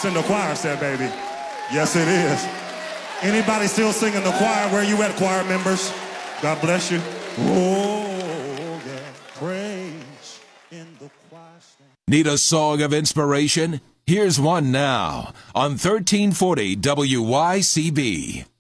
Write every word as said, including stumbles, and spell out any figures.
It's in the choir set, baby. Yes, it is. Anybody still singing the choir? Where you at, choir members? God bless you. Oh, yeah. Praise in the choir stand. Need a song of inspiration? Here's one now on thirteen forty W Y C B.